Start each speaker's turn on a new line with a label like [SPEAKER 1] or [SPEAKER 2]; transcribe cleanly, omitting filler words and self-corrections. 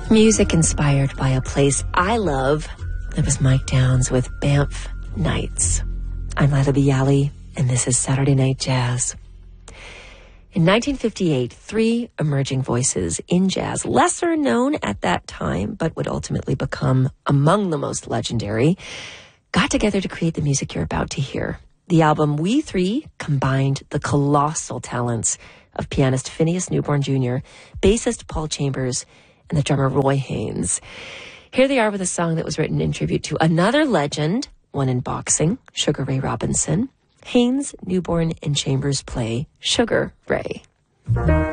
[SPEAKER 1] Music inspired by a place I love. That was Mike Downs with Banff Nights. I'm Lila Bialy, and this is Saturday Night Jazz. In 1958, three emerging voices in jazz, lesser known at that time, but would ultimately become among the most legendary, got together to create the music you're about to hear. The album We Three combined the colossal talents of pianist Phineas Newborn Jr., bassist Paul Chambers, and the drummer Roy Haynes. Here they are with a song that was written in tribute to another legend, one in boxing, Sugar Ray Robinson. Haynes, Newborn, and Chambers play Sugar Ray.